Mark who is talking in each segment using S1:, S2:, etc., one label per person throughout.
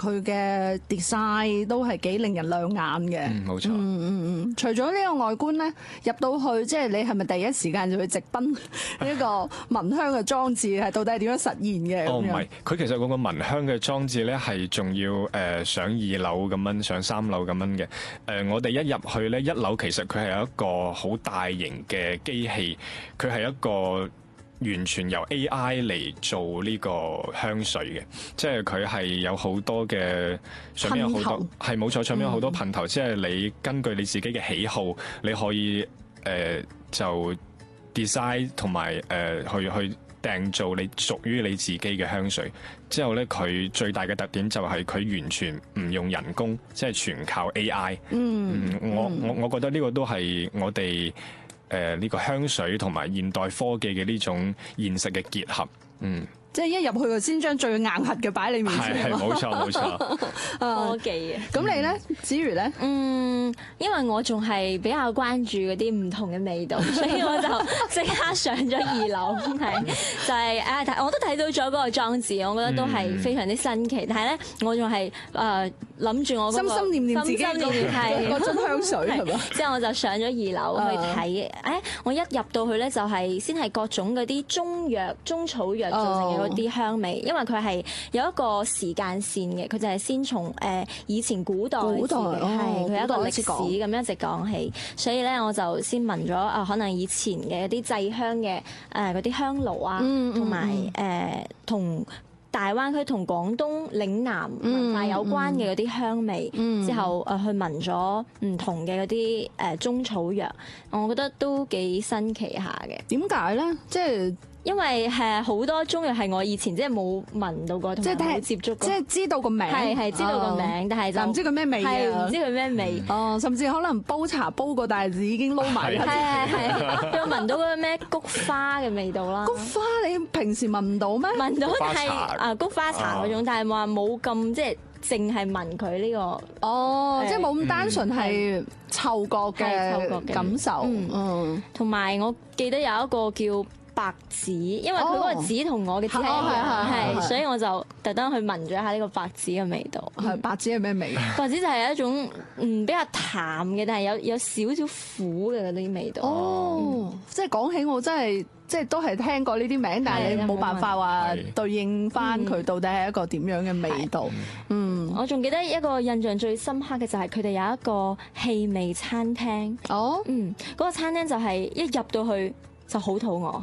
S1: 佢嘅 design 都係幾令人亮眼嘅。
S2: 冇錯。
S1: 除咗呢個外觀咧，入到去即係你係咪第一時間就去直奔呢個聞香嘅裝置係到底係點樣實現嘅？
S2: 唔係，佢其實嗰個聞香嘅裝置咧係仲要上2樓咁樣，上3樓咁樣嘅。我哋一入去咧，1樓其實佢係有一個好大型嘅機器，佢係一個完全由 AI 嚟做呢個香水嘅，即係佢係有好多嘅上面有好多係冇錯，上面有好多噴頭，即係你根據你自己嘅喜好，你可以就 design 同埋去訂做你屬於你自己嘅香水。之後咧，佢最大嘅特點就係佢完全唔用人工，即係全靠 AI。我覺得呢個都係我哋呢個香水同埋現代科技嘅呢種現實嘅結合。
S1: 即係一入去就先將最硬核嘅擺你面前。
S2: 係冇錯冇錯。
S3: 科技啊！
S1: 咁你咧，子瑜咧？
S3: 因為我仲係比較關注嗰啲唔同嘅味道，所以我就即刻上咗2樓，係就係我都睇到咗嗰個裝置，我覺得都係非常之新奇。但係咧，我仲係諗住我
S1: 心心念念自己係嗰樽香水係嘛？
S3: 之後我就上咗2樓去睇。我一入到去咧，就係先係各種嗰啲中草藥造成嘅嗰啲香味，因為佢係有一個時間線嘅，佢就係先從以前古代係佢一個歷史咁一直講起，所以咧我就先聞咗可能以前嘅一啲製香嘅嗰啲香爐啊，同埋同大灣區同廣東嶺南文化有關嘅嗰啲香味，之後去聞咗唔同嘅嗰啲中草藥，我覺得都幾新奇下嘅。
S1: 點解咧？即係
S3: 因為係好多中藥係我以前即係冇聞到過，同埋冇接觸過，
S1: 即係知道個名，
S3: 係知道個名，但係就
S1: 唔知佢咩味
S3: 係唔知佢咩味。
S1: 甚至可能煲茶煲過，但係已經撈埋啦。
S3: 係，又聞到嗰個咩菊花嘅味道啦。
S1: 菊花你平時聞唔到咩？
S3: 聞到係菊花茶嗰種，但係話冇咁即係淨係聞佢呢個。
S1: 即係冇咁單純係嗅覺嘅感受。
S3: 同埋我記得有一個叫白芷，因為佢嗰個芷同我嘅芷係，所以我就特登去聞咗一下呢個白芷嘅味道。
S1: 係白芷係咩味？
S3: 白芷就係一種比較淡嘅，但係有少少苦嘅嗰啲味道。
S1: 即係講起我真係即係都係聽過呢啲名，但係你冇辦法話對應翻佢到底係一個點樣嘅味道。
S3: 我仲記得一個印象最深刻嘅就係佢哋有一個氣味餐廳。嗰個餐廳就係一入到去就好肚餓，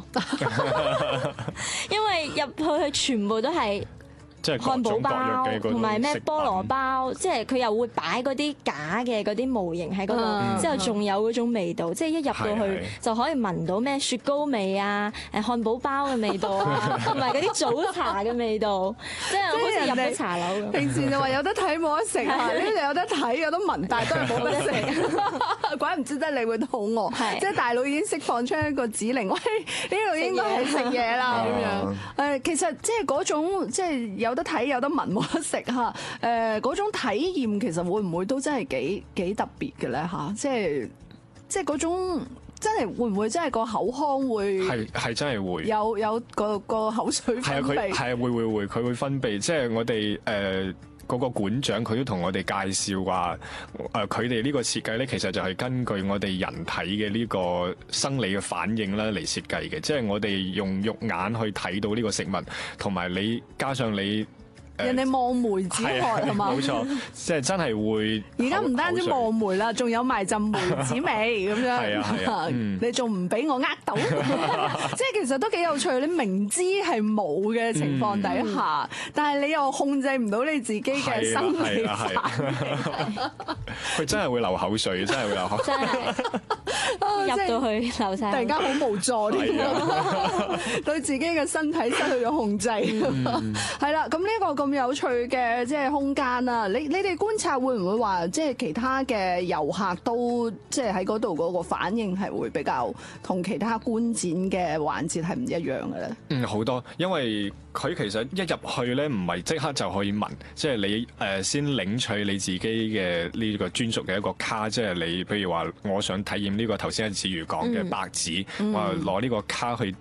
S3: 因為入去全部都係
S2: 即係
S3: 漢堡包同埋咩菠蘿包，即係佢又會擺嗰啲假嘅嗰啲模型喺嗰度，之後仲有嗰種味道，即係一入到去就可以聞到咩雪糕味啊、漢堡包嘅味道啊，同埋嗰啲早茶嘅味道，即係好似入咗茶樓咁。
S1: 平時就話有得睇冇得食，呢度有得睇有得聞，但係都係冇得食。怪唔知得你會肚餓，即係大腦已經釋放出一個指令，喂，呢度應該係食嘢啦咁樣。其實即係嗰種即係有得睇有得聞冇得食嚇，嗰種體驗其實會唔會都真係幾特別嘅咧嚇？即係嗰種真係會唔會真係個口腔會
S2: 係真係會
S1: 有個口水分泌？
S2: 係啊，會佢會分泌，即係我哋嗰個館長佢都同我哋介紹話，佢哋呢個設計咧，其實就係根據我哋人體嘅呢個生理嘅反應啦嚟設計嘅，即係我哋用肉眼去睇到呢個食物，同埋你加上你。
S1: 人哋望梅止渴係嘛？
S2: 冇錯，即係真係會。
S1: 而家唔單止望梅啦，仲有埋陣梅子味咁樣。係啊，你仲唔俾我到？即係其實都幾有趣。你明知係冇嘅情況底下，但係你又控制唔到你自己嘅生理反應。
S2: 佢真係會流口水，真係會流口水。
S3: 真係入到去流晒。
S1: 突然間好無助添，對自己嘅身體失去咗控制。係啦，咁呢個咁有趣嘅即係空間啊！你哋觀察會唔會話即係其他嘅遊客都即係喺嗰度嗰個反應係會比較同其他觀展嘅環節係唔一樣嘅咧？
S2: 好多，因為佢其實一入去咧唔係即刻就可以聞，即係你先領取你自己嘅呢個專屬嘅一個卡，即係你譬如話我想體驗呢個頭先阿子瑜講嘅白芷，話攞呢個卡去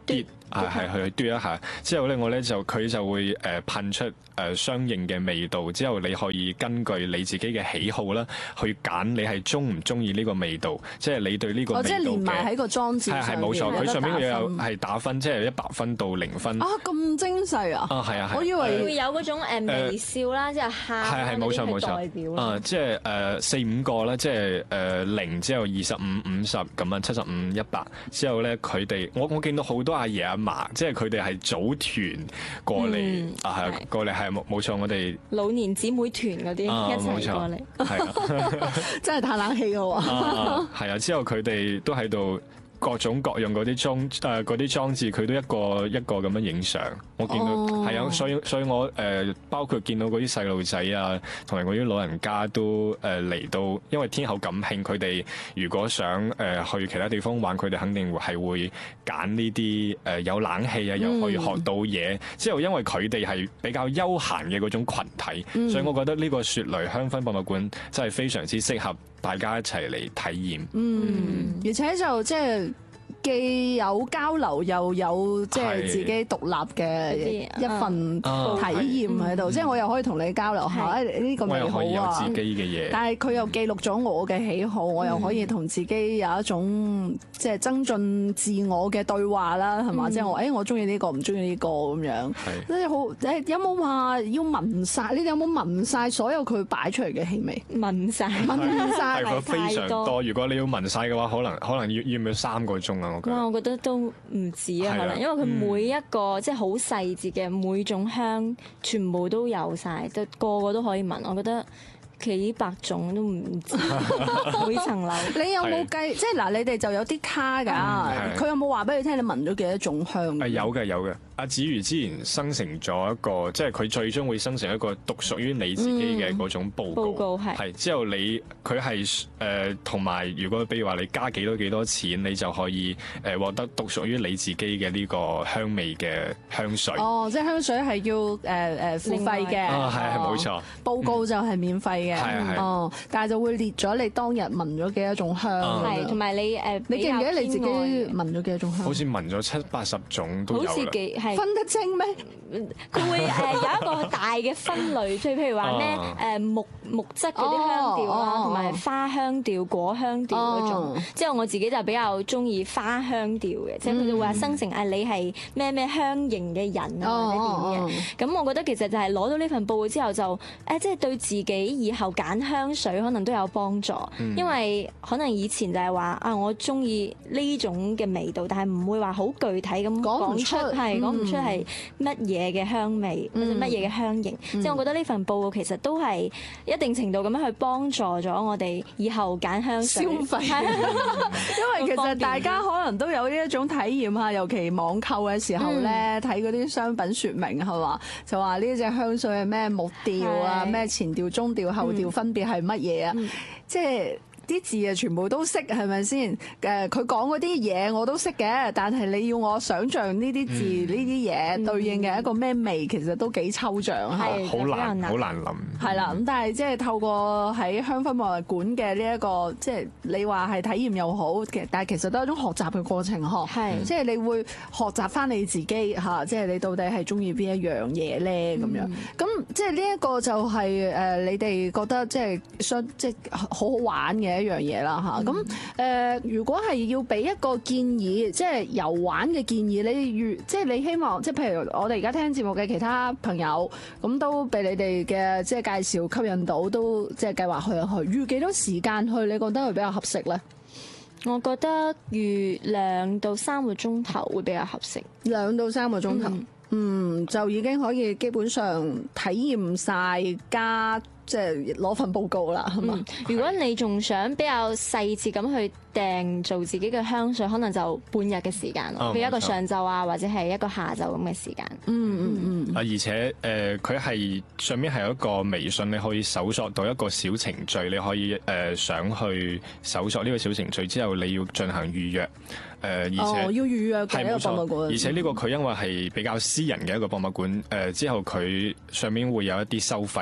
S2: 去嘟一下，之後咧我咧佢就會噴出相應嘅味道，之後你可以根據你自己嘅喜好啦，去揀你係中唔中意呢個味道，即係你對呢個味道嘅。
S1: 即係連埋喺個裝置上面。
S2: 係冇錯，佢上面有係打分，即係100分到0分。
S1: 啊，咁精細啊！
S2: 係啊，
S1: 我以為
S3: 會有嗰種微笑啦，即係喊
S2: 係冇錯冇錯
S3: 代表
S2: 即係4-5個啦，即係0之後25、50咁樣75、100之後咧，佢哋我見到好多阿爺阿嫲，即係佢哋係組團過嚟過嚟係冇錯，我哋
S3: 老年姊妹團嗰啲一齊過嚟，
S2: 係
S1: 真係嘆冷氣嘅喎。
S2: 係啊，之後佢哋都喺度。各種各樣嗰啲裝置，佢都一個一個咁樣影相。我見到係啊，所以我包括見到嗰啲細路仔啊，同埋嗰啲老人家都嚟到，因為天后感興，佢哋如果想去其他地方玩，佢哋肯定係會揀呢啲有冷氣啊，又可以學到嘢。之後因為佢哋係比較休閒嘅嗰種群體，所以我覺得呢個雪梨香薰博物館真係非常之適合大家一齊嚟體驗。
S1: 而且就即係既有交流，又有即係自己獨立嘅一份體驗喺度。即係我又可以同你交流下呢個美好啊，
S2: 有自己嘅嘢。
S1: 但係佢又記錄咗我嘅喜好，我又可以同自己有一種即係增進自我嘅對話啦，係嘛？即係我中意呢個，唔中意呢個咁樣。即係好有冇話要聞晒？你哋有冇聞晒所有佢擺出嚟嘅氣味？
S3: 聞晒
S2: 係非常多。如果你要聞晒嘅話，可能要唔要3個鐘啊？
S3: 哇！我覺得都唔止啊，可能因為佢每一個即係好細緻嘅每種香，全部都有晒，都個個都可以聞。我覺得幾百種都唔止，每層樓。你有冇計？即係嗱，你哋就有啲卡㗎，佢有冇話俾你聽？你聞咗幾多種香？
S2: 有嘅。阿子瑜之前生成咗一個，即係佢最終會生成一個獨屬於你自己嘅嗰種報告。係之後佢係同埋，如果比如話你加幾多錢，你就可以獲得獨屬於你自己嘅呢個香味嘅香水。哦，
S1: 即係香水係要付費嘅。
S2: 係冇錯。
S1: 報告就係免費嘅。係。但係就會列咗你當日聞咗幾多種香。
S3: 係，同埋你
S1: 記唔記得你自己聞咗幾多種香？
S2: 好似聞咗70-80種都有啦。
S3: 好似
S1: 分得清咩？
S3: 佢會有一個大嘅分類，譬如話咩木質嗰啲香調啦，同埋花香調、果香調嗰種。之後我自己就比較中意花香調嘅，即係佢哋會話生成你係咩香型嘅人啊，或者點嘅。咁我覺得其實就係攞到呢份報告之後就即係對自己以後揀香水可能都有幫助，因為可能以前就係話我中意呢種嘅味道，但係唔會話好具體咁講唔出係乜嘢嘅香味或者乜嘢嘅香型。即係我覺得呢份報告其實都係一定程度咁樣去幫助咗我哋以後揀香水
S1: 消費。因為其實大家可能都有呢一種體驗啊，尤其網購嘅時候咧，睇嗰啲商品說明係嘛，就話呢隻香水係咩木調啊，咩前調、中調、後調分別係乜嘢啊，即係。啲字啊，全部都識係咪先？佢講嗰啲嘢我都識嘅，但係你要我想像呢啲字呢啲嘢對應嘅一個咩味，其實都幾抽象嚇，
S2: 好難諗。係
S1: 啦，咁但係即係透過喺香薰博物館嘅呢一個，即係你話係體驗又好，但係其實都係一種學習嘅過程呵。係，即係你會學習翻你自己嚇，即係你到底係中意邊一樣嘢咧咁樣。咁即係呢一個就係你哋覺得即係好好玩嘅一樣嘢啦嚇，咁如果係要俾一個建議，即係遊玩嘅建議，即係你希望，即係譬如我哋而家聽節目嘅其他朋友，咁都俾你哋嘅即係介紹吸引到，都即係計劃去，預幾多時間去？你覺得會比較合適咧？
S3: 我覺得預2到3個鐘頭會比較合適。
S1: 2到3個鐘頭，就已經可以基本上體驗晒加。即係攞份報告啦，係嘛？
S3: 如果你仲想比較細緻咁去訂做自己嘅香水，可能就半日嘅時間咯，譬如一個上晝啊，或者係一個下晝咁嘅時間。
S2: 而且佢係上面係有一個微信，你可以搜索到一個小程序，你可以想去搜索呢個小程序之後，你要進行預約。而且
S1: 要預約嘅一個博物館。
S2: 而且呢個佢因為係比較私人嘅一個博物館，之後佢上面會有一啲收費。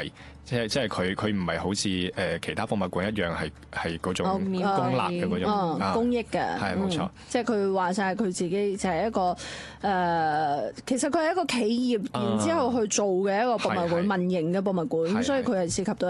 S2: 即係佢唔係好似其他博物館一樣係嗰種公立嘅嗰種
S1: 公益嘅，
S2: 係冇錯。
S1: 即係佢話晒佢自己就係一個其實佢係一個企業，然之後去做嘅一個博物館，民營嘅博物館，所以佢係涉及到